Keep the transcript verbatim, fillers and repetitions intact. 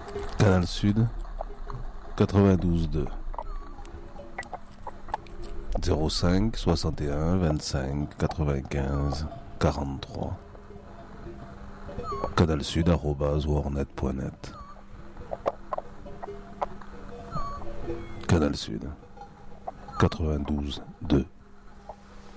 Canal Sud, quatre-vingt-douze deux. zéro cinq soixante et un vingt-cinq quatre-vingt-quinze quarante-trois. Canal Sud arobase warnet point net. Canal Sud, quatre-vingt-douze deux.